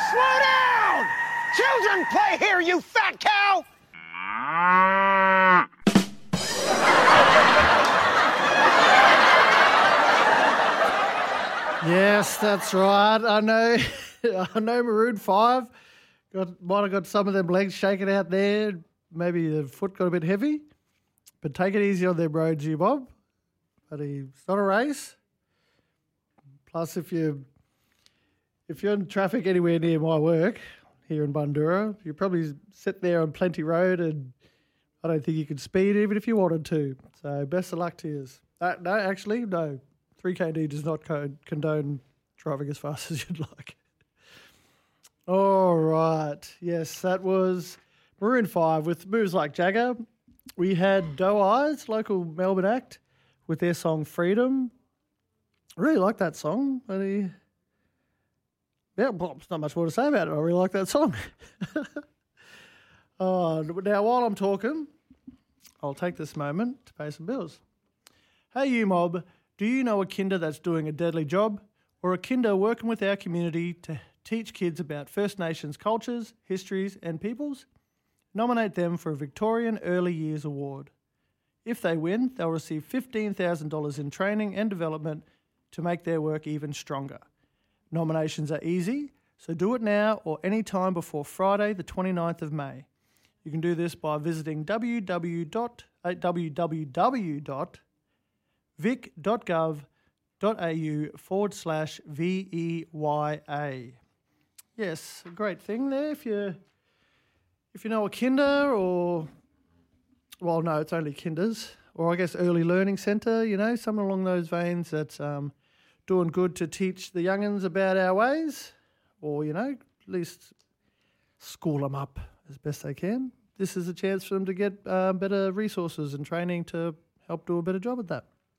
Slow down! Children play here, you fat cow! Yes, that's right. I know. I know. Maroon 5 might have got some of them legs shaking out there. Maybe the foot got a bit heavy. But take it easy on them roads, you Bob. But it's not a race. Plus, if you're in traffic anywhere near my work here in Bundoora, you probably sit there on Plenty Road, and I don't think you could speed even if you wanted to. So best of luck to you. No. 3KD does not condone driving as fast as you'd like. All right. Yes, that was Maroon 5 with Moves Like Jagger. We had Doe Eyes, local Melbourne act, with their song Freedom. I really like that song. There's not much more to say about it. I really like that song. Now, while I'm talking, I'll take this moment to pay some bills. Hey, you mob. Do you know a kinder that's doing a deadly job, or a kinder working with our community to teach kids about First Nations cultures, histories and peoples? Nominate them for a Victorian Early Years Award. If they win, they'll receive $15,000 in training and development to make their work even stronger. Nominations are easy, so do it now or any time before Friday the 29th of May. You can do this by visiting www.vic.gov.au/VEYA. Yes, a great thing there if you know a kinder it's only kinders, or I guess early learning centre, something along those veins that's doing good to teach the young'uns about our ways, or, at least school them up as best they can. This is a chance for them to get better resources and training to help do a better job at that.